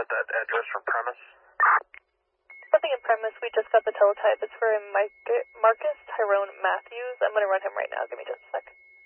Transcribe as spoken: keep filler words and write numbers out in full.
at that address for premise? Nothing in premise. We just got the teletype. It's for Mike, Marcus Tyrone Matthews. I'm going to run him right now. Give me just a sec.